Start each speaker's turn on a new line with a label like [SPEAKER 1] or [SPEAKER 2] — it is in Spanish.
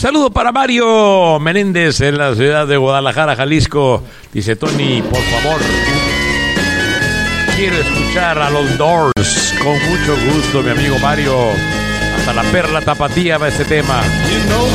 [SPEAKER 1] Saludo para Mario Menéndez en la ciudad de Guadalajara, Jalisco. Dice Tony, por favor, quiero escuchar a los Doors. Con mucho gusto, mi amigo Mario. Hasta la perla tapatía va este tema.